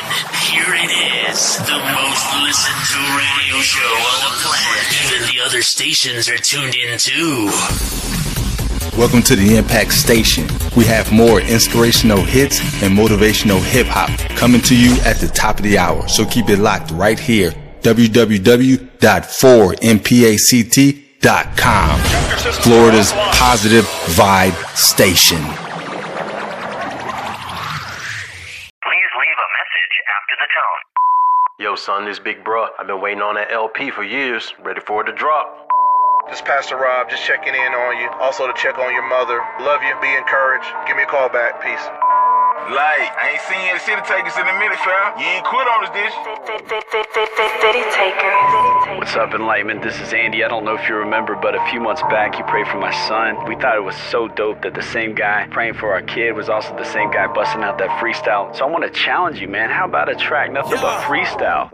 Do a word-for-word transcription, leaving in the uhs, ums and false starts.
Here it is, the most listened to radio show on the planet. Even the other stations are tuned in too. Welcome to the Impact Station. We have more inspirational hits and motivational hip hop coming to you at the top of the hour. So keep it locked right here. w w w dot four impact dot com. Florida's positive vibe station. Please leave a message after the tone. Yo, son, this big bruh. I've been waiting on that L P for years. Ready for it to drop. This is Pastor Rob, just checking in on you. Also to check on your mother. Love you, be encouraged. Give me a call back. Peace. Like, I ain't seen you at City Takers in a minute, fam. You ain't quit on us, did you? City Taker. What's up, Enlightenment? This is Andy. I don't know if you remember, but a few months back, you prayed for my son. We thought it was so dope that the same guy praying for our kid was also the same guy busting out that freestyle. So I want to challenge you, man. How about a track, nothing but freestyle?